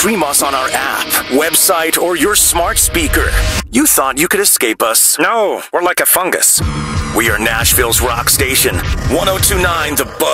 stream us on our app, website, or your smart speaker. You thought you could escape us. No, we're like a fungus. We are Nashville's rock station, 102.9 The Buzz.